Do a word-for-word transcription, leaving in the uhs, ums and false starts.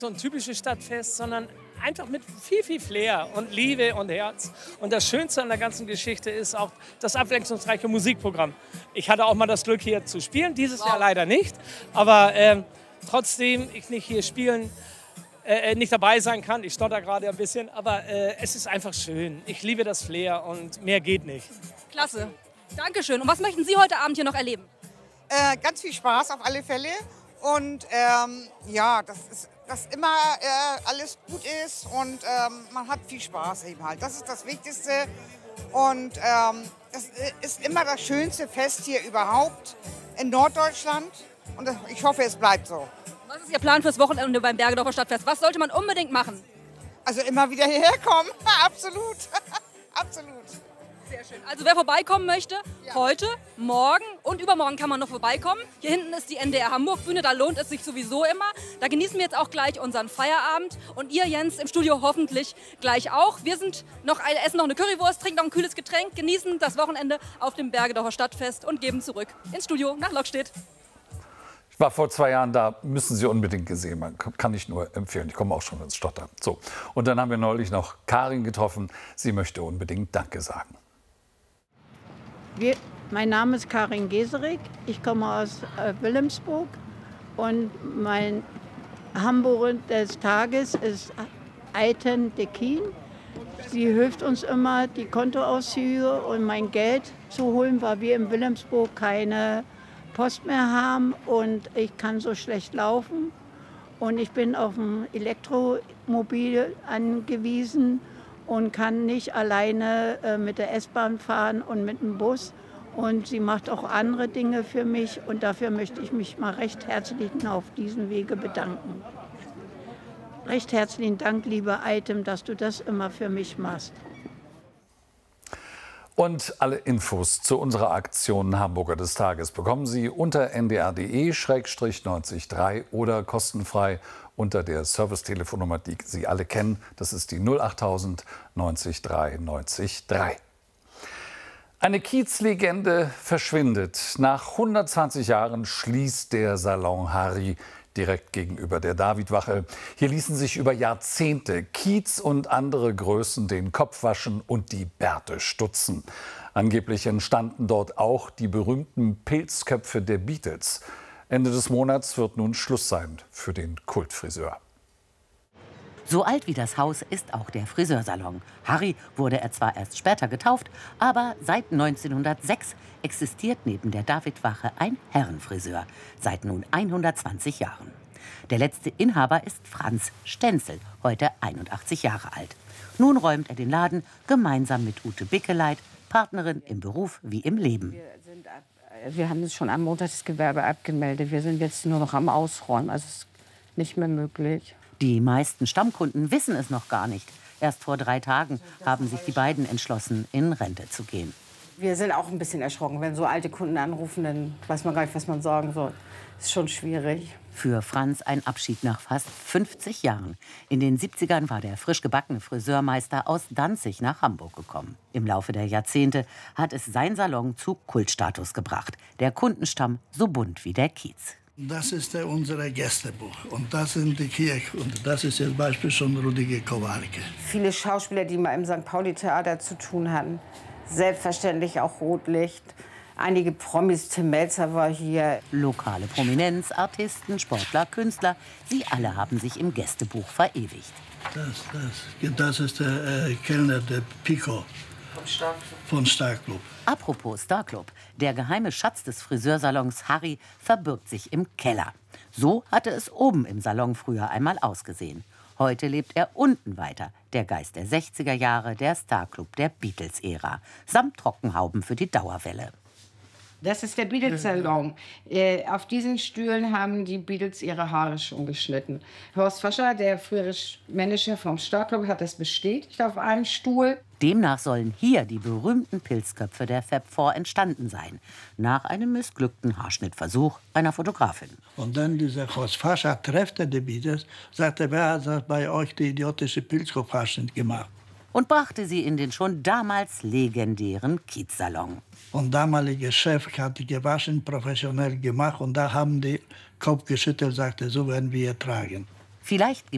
So ein typisches Stadtfest, sondern einfach mit viel, viel Flair und Liebe und Herz. Und das Schönste an der ganzen Geschichte ist auch das abwechslungsreiche Musikprogramm. Ich hatte auch mal das Glück, hier zu spielen, dieses wow. Jahr leider nicht. Aber ähm, trotzdem, ich nicht hier spielen, äh, nicht dabei sein kann. Ich stotter gerade ein bisschen, aber äh, es ist einfach schön. Ich liebe das Flair und mehr geht nicht. Klasse. Dankeschön. Und was möchten Sie heute Abend hier noch erleben? Äh, ganz viel Spaß auf alle Fälle. Und ähm, ja, das ist, dass immer äh, alles gut ist und ähm, man hat viel Spaß eben halt. Das ist das Wichtigste. Und ähm, das ist immer das schönste Fest hier überhaupt in Norddeutschland. Und ich hoffe, es bleibt so. Was ist Ihr Plan fürs Wochenende beim Bergedorfer Stadtfest? Was sollte man unbedingt machen? Also immer wieder hierher kommen. Absolut. Absolut. Sehr schön. Also wer vorbeikommen möchte, ja. heute, morgen und übermorgen kann man noch vorbeikommen. Hier hinten ist die N D R Hamburg Bühne, da lohnt es sich sowieso immer. Da genießen wir jetzt auch gleich unseren Feierabend und ihr, Jens, im Studio hoffentlich gleich auch. Wir sind noch, essen noch eine Currywurst, trinken noch ein kühles Getränk, genießen das Wochenende auf dem Bergedorfer Stadtfest und geben zurück ins Studio nach Lockstedt. Ich war vor zwei Jahren da, müssen Sie unbedingt gesehen haben. Kann ich nur empfehlen. Ich komme auch schon ins Stottern. So. Und dann haben wir neulich noch Karin getroffen. Sie möchte unbedingt Danke sagen. Wir, mein Name ist Karin Geserik, ich komme aus äh, Wilhelmsburg und mein Hamburger des Tages ist Aiten Dekin. Sie hilft uns immer, die Kontoauszüge und mein Geld zu holen, weil wir in Wilhelmsburg keine Post mehr haben und ich kann so schlecht laufen. Und ich bin auf ein Elektromobil angewiesen und kann nicht alleine äh, mit der S-Bahn fahren und mit dem Bus. Und sie macht auch andere Dinge für mich und dafür möchte ich mich mal recht herzlich auf diesem Wege bedanken. Recht herzlichen Dank, liebe Item, dass du das immer für mich machst. Und alle Infos zu unserer Aktion Hamburger des Tages bekommen Sie unter n d r punkt d e Schrägstrich neunzig drei oder kostenfrei unter der Servicetelefonnummer, die Sie alle kennen. Das ist die null achttausend neunzig drei neunzig drei. Eine Kiezlegende verschwindet. Nach hundertzwanzig Jahren schließt der Salon Harry direkt gegenüber der Davidwache. Hier ließen sich über Jahrzehnte Kiez und andere Größen den Kopf waschen und die Bärte stutzen. Angeblich entstanden dort auch die berühmten Pilzköpfe der Beatles. Ende des Monats wird nun Schluss sein für den Kultfriseur. So alt wie das Haus ist auch der Friseursalon. Harry wurde er zwar erst später getauft, aber seit neunzehnhundertsechs existiert neben der Davidwache ein Herrenfriseur. Seit nun hundertzwanzig Jahren. Der letzte Inhaber ist Franz Stenzel, heute einundachtzig Jahre alt. Nun räumt er den Laden gemeinsam mit Ute Bickeleit, Partnerin im Beruf wie im Leben. Wir, sind ab, wir haben schon am Montag das Gewerbe abgemeldet. Wir sind jetzt nur noch am Ausräumen. Also es ist nicht mehr möglich. Die meisten Stammkunden wissen es noch gar nicht. Erst vor drei Tagen haben sich die beiden entschlossen, in Rente zu gehen. Wir sind auch ein bisschen erschrocken. Wenn so alte Kunden anrufen, dann weiß man gar nicht, was man sagen soll. Das ist schon schwierig. Für Franz ein Abschied nach fast fünfzig Jahren. In den siebzigern war der frisch gebackene Friseurmeister aus Danzig nach Hamburg gekommen. Im Laufe der Jahrzehnte hat es sein Salon zu Kultstatus gebracht. Der Kundenstamm so bunt wie der Kiez. Das ist äh, unser Gästebuch und das sind die Kirche und das ist zum Beispiel schon Rudiger Kowalke. Viele Schauspieler, die mal im Sankt Pauli-Theater zu tun hatten, selbstverständlich auch Rotlicht. Einige Promis, Tim Melzer war hier. Lokale Prominenz, Artisten, Sportler, Künstler, sie alle haben sich im Gästebuch verewigt. Das, das, das ist der äh, Kellner, der Pico. Von Starclub. Von Starclub. Apropos Starclub, der geheime Schatz des Friseursalons Harry verbirgt sich im Keller. So hatte es oben im Salon früher einmal ausgesehen. Heute lebt er unten weiter, der Geist der sechziger Jahre, der Starclub der Beatles-Ära, samt Trockenhauben für die Dauerwelle. Das ist der Beatles-Salon. Äh, auf diesen Stühlen haben die Beatles ihre Haare schon geschnitten. Horst Fascher, der frühere Manager vom Starclub, hat das bestätigt auf einem Stuhl. Demnach sollen hier die berühmten Pilzköpfe der Fab Four entstanden sein. Nach einem missglückten Haarschnittversuch einer Fotografin. Und dann dieser Horst Fascher treffte die Beatles, sagte, wer hat bei euch die idiotische Pilzkopfhaarschnitt gemacht? Und brachte sie in den schon damals legendären Kiezsalon. Und der damalige Chef hat die gewaschen, professionell gemacht. Und da haben die Kopf geschüttelt, sagte, so werden wir tragen. Vielleicht gibt